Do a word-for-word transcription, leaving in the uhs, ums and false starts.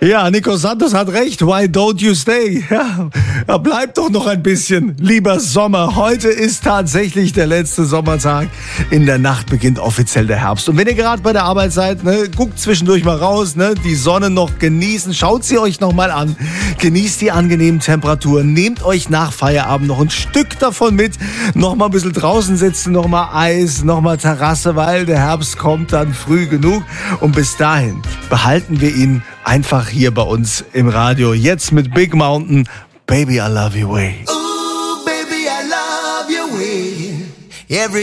Ja, Nico Santos hat recht. Why don't you stay? Ja, bleib doch noch ein bisschen, lieber Sommer. Heute ist tatsächlich der letzte Sommertag. In der Nacht beginnt offiziell der Herbst. Und wenn ihr gerade bei der Arbeit seid, ne, guckt zwischendurch mal raus, ne, die Sonne noch genießen. Schaut sie euch noch mal an. Genießt die angenehmen Temperaturen. Nehmt euch nach Feierabend noch ein Stück davon mit. Noch mal ein bisschen draußen sitzen, noch mal Eis, noch mal Terrasse, weil der Herbst kommt dann früh genug. Und bis dahin behalten wir ihn einfach hier bei uns im Radio. Jetzt mit Big Mountain, Baby I Love Your Way. Ooh, baby, I love your way. Every